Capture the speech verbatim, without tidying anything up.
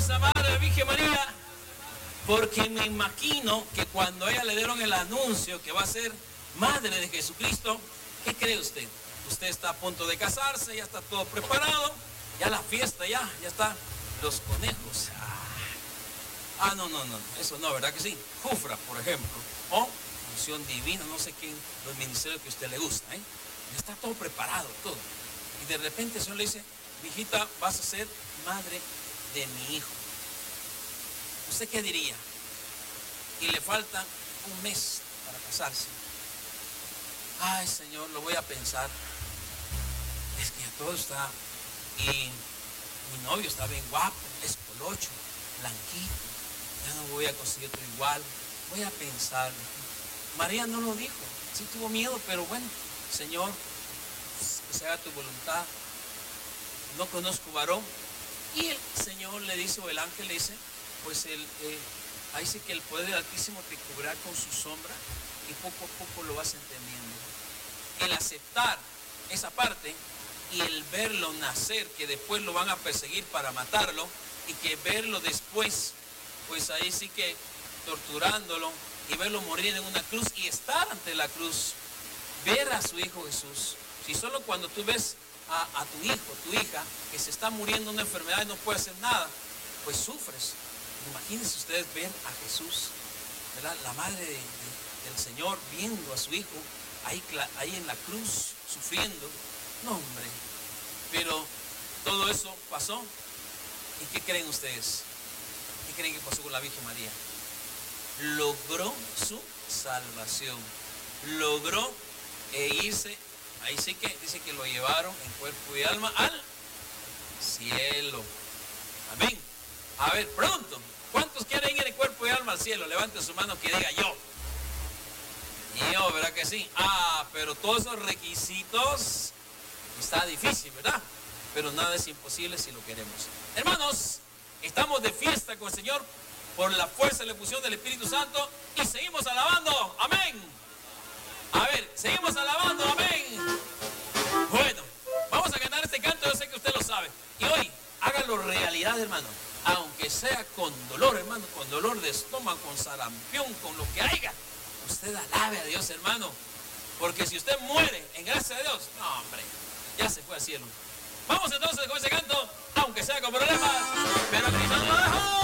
preciosa Madre de Virgen María, porque me imagino que cuando a ella le dieron el anuncio que va a ser Madre de Jesucristo, ¿qué cree usted? Usted está a punto de casarse, ya está todo preparado, ya la fiesta, ya, ya está, los conejos. Ah, no, no, no, eso no, ¿verdad que sí? Jufra, por ejemplo, o Unción Divina, no sé quién, los ministerios que a usted le gusta, ¿eh? Ya está todo preparado, todo. Y de repente el Señor le dice, hijita, vas a ser madre de mi hijo. ¿Usted qué diría? Y le falta un mes para casarse. Ay, Señor, lo voy a pensar. Es que ya todo está. Y mi novio está bien guapo, es colocho, blanquito. Ya no voy a conseguir otro igual. Voy a pensar. María no lo dijo. Sí tuvo miedo, pero bueno, Señor, que se haga tu voluntad. No conozco varón. Y el Señor le dice, o el ángel le dice, pues el, eh, ahí sí que el poder del Altísimo te cubrirá con su sombra y poco a poco lo vas entendiendo. El aceptar esa parte y el verlo nacer, que después lo van a perseguir para matarlo, y que verlo después, pues ahí sí que torturándolo y verlo morir en una cruz y estar ante la cruz, ver a su hijo Jesús. Si solo cuando tú ves a, a tu hijo, tu hija, que se está muriendo una enfermedad y no puede hacer nada, pues sufres. Imagínense ustedes ver a Jesús, ¿verdad? La madre de, de, del Señor viendo a su hijo ahí, ahí en la cruz, sufriendo. No, hombre. Pero todo eso pasó. ¿Y qué creen ustedes? ¿Qué creen que pasó con la Virgen María? Logró su salvación. Logró e irse. Ahí sí que dice que lo llevaron en cuerpo y alma al cielo. Amén. A ver, pronto. ¿Cuántos quieren ir en cuerpo y alma al cielo? Levante su mano que diga yo. Y yo, ¿verdad que sí? Ah, pero todos esos requisitos está difícil, ¿verdad? Pero nada es imposible si lo queremos. Hermanos, estamos de fiesta con el Señor por la fuerza y la efusión del Espíritu Santo y seguimos alabando. Amén. A ver, seguimos alabando. Amén. Bueno, vamos a cantar este canto. Yo sé que usted lo sabe. Y hoy, hágalo realidad, hermano. Aunque sea con dolor, hermano, con dolor de estómago, con sarampión, con lo que haya. Usted alabe a Dios, hermano. Porque si usted muere en gracia de Dios, no, hombre, ya se fue al cielo. Vamos entonces con ese canto, aunque sea con problemas, pero Cristo no lo dejó.